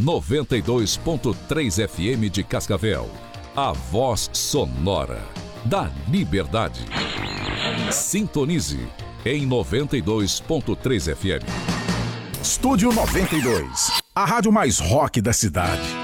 92.3 FM de Cascavel. A voz sonora da liberdade. Sintonize em 92.3 FM. Estúdio 92, a rádio mais rock da cidade.